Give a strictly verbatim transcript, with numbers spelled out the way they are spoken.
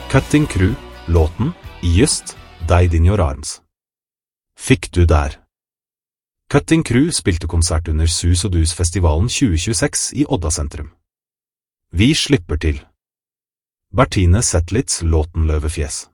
Cutting Crew, låten Just Died in Your Arms. Fikk du der? Cutting Crew spilte konsert under Sus og Dus-festivalen tjue tjueseks i Odda sentrum. Vi slipper til. Bertine Zetlitz, låten Løvefjes.